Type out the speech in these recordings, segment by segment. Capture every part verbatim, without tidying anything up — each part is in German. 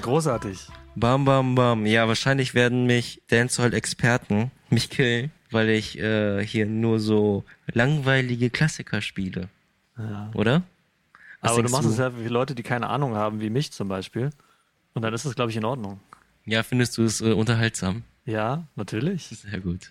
großartig. Bam, bam, bam. Ja, wahrscheinlich werden mich Dancehall-Experten mich killen, weil ich äh, hier nur so langweilige Klassiker spiele. Ja. Oder? Was Aber du denkst machst es ja für Leute, die keine Ahnung haben, wie mich zum Beispiel. Und dann ist das, glaube ich, in Ordnung. Ja, findest du es äh, unterhaltsam? Ja, natürlich. Sehr gut.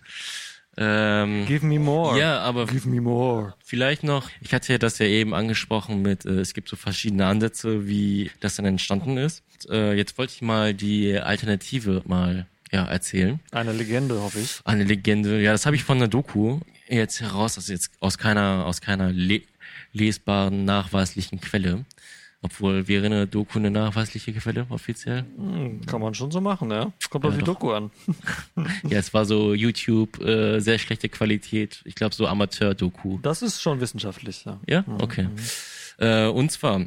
Ähm, Give me more. Ja, aber Give me more. vielleicht noch, ich hatte ja das ja eben angesprochen mit, äh, es gibt so verschiedene Ansätze, wie das dann entstanden ist. Äh, jetzt wollte ich mal die Alternative mal ja erzählen. Eine Legende, hoffe ich. Eine Legende, ja, das habe ich von einer Doku jetzt heraus, also jetzt aus keiner aus keiner le- lesbaren, nachweislichen Quelle. Obwohl, wäre eine Doku eine nachweisliche Quelle offiziell? Hm, kann man schon so machen, ja. Kommt Ja, auf die doch. Doku an. Ja, es war so YouTube, äh, sehr schlechte Qualität. Ich glaube so Amateur-Doku. Das ist schon wissenschaftlich, ja. Ja? Okay. Äh, und zwar,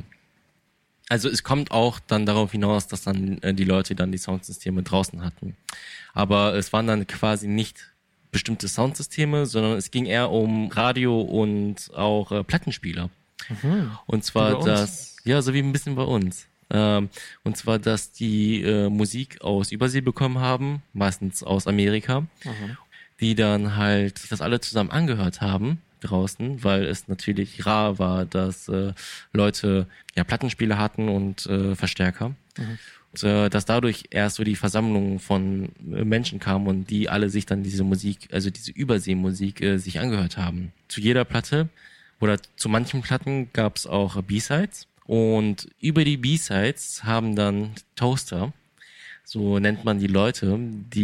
also es kommt auch dann darauf hinaus, dass dann äh, die Leute dann die Soundsysteme draußen hatten. Aber es waren dann quasi nicht bestimmte Soundsysteme, sondern es ging eher um Radio und auch äh, Plattenspieler. Und Wie zwar bei uns. das, ja, so wie ein bisschen bei uns. Ähm, und zwar, dass die äh, Musik aus Übersee bekommen haben, meistens aus Amerika, die dann halt sich das alle zusammen angehört haben draußen, weil es natürlich rar war, dass äh, Leute ja Plattenspieler hatten und äh, Verstärker. Und, äh, dass dadurch erst so die Versammlung von äh, Menschen kam und die alle sich dann diese Musik, also diese Überseemusik äh, sich angehört haben. Zu jeder Platte oder zu manchen Platten gab es auch B-Sides und über die B-Sides haben dann Toaster, so nennt man die Leute,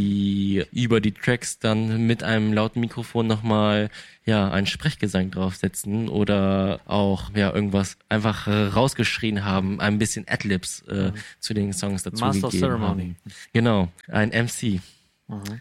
die über die Tracks dann mit einem lauten Mikrofon nochmal ja einen Sprechgesang draufsetzen oder auch ja irgendwas einfach äh, rausgeschrien haben, ein bisschen Adlibs äh, mhm. zu den Songs dazu Master gegeben Ceremony. haben. Genau, ein M C. Mhm.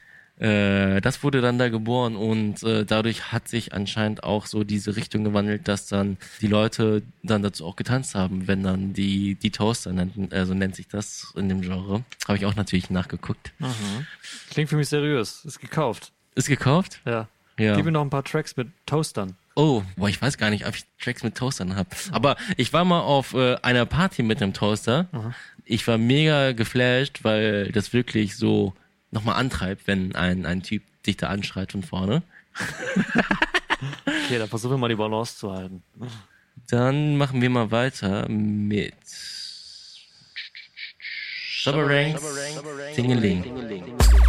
Äh, das wurde dann da geboren und äh, dadurch hat sich anscheinend auch so diese Richtung gewandelt, dass dann die Leute dann dazu auch getanzt haben, wenn dann die die Toaster nannten, also nennt sich das in dem Genre. Habe ich auch natürlich nachgeguckt. Mhm. Klingt für mich seriös. Ist gekauft. Ist gekauft? Ja. Ja. Gib mir noch ein paar Tracks mit Toastern. Oh, boah, ich weiß gar nicht, ob ich Tracks mit Toastern habe. Aber ich war mal auf äh, einer Party mit einem Toaster. Mhm. Ich war mega geflasht, weil das wirklich so nochmal antreibt, wenn ein ein Typ dich da anschreit von vorne. Okay, dann versuchen wir mal die Balance zu halten. Dann machen wir mal weiter mit Shabba Ranks Tingeling.